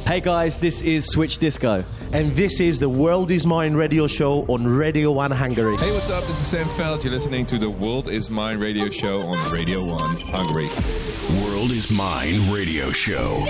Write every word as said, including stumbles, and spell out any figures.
Hey guys, this is Switch Disco. And this is the World Is Mine radio show on Radio one Hungary. Hey, what's up? This is Sam Feld. You're listening to the World Is Mine radio show on Radio one Hungary. World Is Mine radio show.